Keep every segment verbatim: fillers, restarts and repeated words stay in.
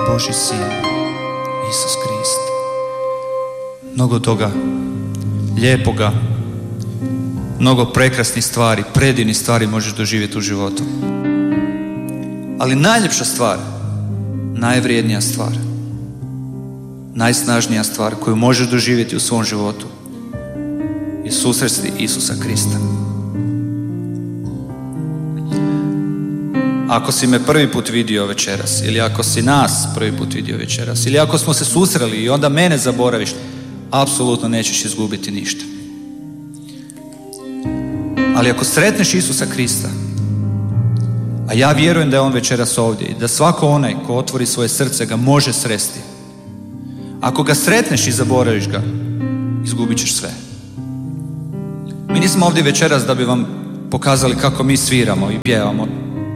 Božji sin, Isus Krist. Mnogo toga lijepoga, mnogo prekrasnih stvari, predivnih stvari možeš doživjeti u životu. Ali najljepša stvar, najvrijednija stvar, najsnažnija stvar koju možeš doživjeti u svom životu je susresti Isusa Krista. Ako si me prvi put vidio večeras, ili ako si nas prvi put vidio večeras, ili ako smo se susreli i onda mene zaboraviš, apsolutno nećeš izgubiti ništa. Ali ako sretneš Isusa Krista, a ja vjerujem da je on večeras ovdje i da svako onaj ko otvori svoje srce ga može sresti, ako ga sretneš i zaboraviš ga, izgubit ćeš sve. Mi nismo ovdje večeras da bi vam pokazali kako mi sviramo i pjevamo.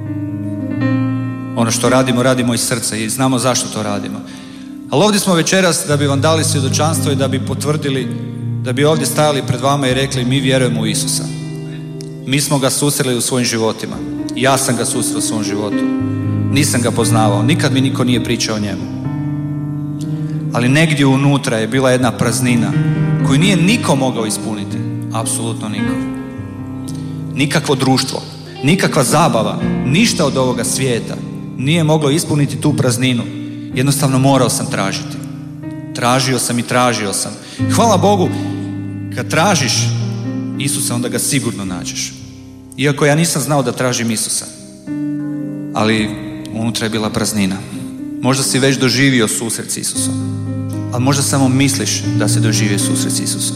Ono što radimo, radimo iz srca i znamo zašto to radimo. Ali ovdje smo večeras da bi vam dali svjedočanstvo i da bi potvrdili, da bi ovdje stajali pred vama i rekli mi vjerujemo u Isusa. Mi smo ga susreli u svojim životima. Ja sam ga susreo u svom životu. Nisam ga poznavao, nikad mi niko nije pričao o njemu. Ali negdje unutra je bila jedna praznina koju nije niko mogao ispuniti. Apsolutno niko. Nikakvo društvo, nikakva zabava, ništa od ovoga svijeta nije moglo ispuniti tu prazninu. Jednostavno morao sam tražiti. Tražio sam i tražio sam. Hvala Bogu, kad tražiš Isusa, onda ga sigurno nađeš. Iako ja nisam znao da tražim Isusa. Ali unutra je bila praznina. Možda si već doživio susret s Isusom. Ali možda samo misliš da si doživio susret s Isusom.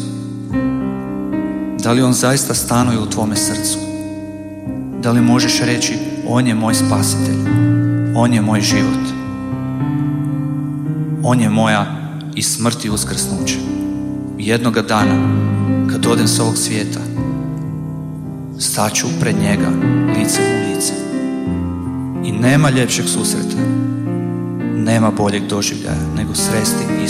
Da li on zaista stanuje u tvome srcu? Da li možeš reći, on je moj spasitelj, on je moj život, on je moja i smrt i uskrsnuće. Jednoga dana, kad odem s ovog svijeta, staću pred njega licem u lice. I nema ljepšeg susreta, nema boljeg doživljaja nego sresti Isusa.